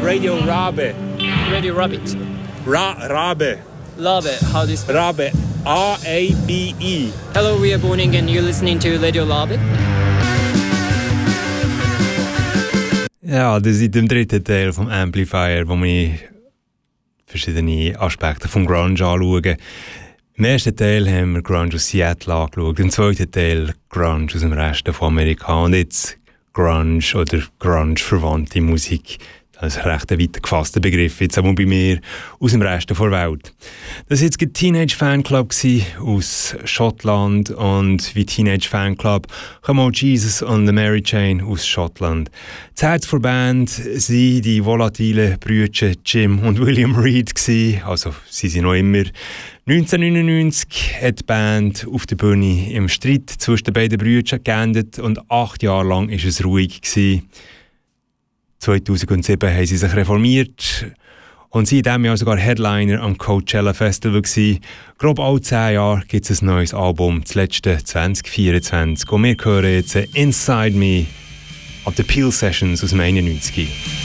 Radio Rabe. Radio Rabbit. Rabe. Labe, how do you spell? Rabe. R-A-B-E. Hello, we are Boning and you're listening to Radio Labe. Ja, das ist im dritten Teil vom Amplifier, wo wir verschiedene Aspekte vom Grunge anschauen. Im ersten Teil haben wir Grunge aus Seattle angeschaut, im zweiten Teil Grunge aus dem Rest von Amerika und jetzt Grunge oder Grunge-verwandte Musik. Das ist ein recht weit gefasster Begriff, jetzt auch bei mir, aus dem Rest der Welt. Das war jetzt ein Teenage-Fanclub aus Schottland und wie Teenage-Fanclub kommen auch Jesus und the Mary Jane aus Schottland. Das Herz der Band waren die volatilen Brüder Jim und William Reed, also sie sind noch immer. 1999 hat die Band auf der Bühne im Streit zwischen den beiden Brüdern geendet und 8 Jahre lang war es ruhig. 2007 haben sie sich reformiert und sie in diesem Jahr sogar Headliner am Coachella Festival gewesen. Grob alle 10 Jahre gibt es ein neues Album, das letzte 2024. Und wir hören jetzt Inside Me ab den Peel Sessions aus dem 91.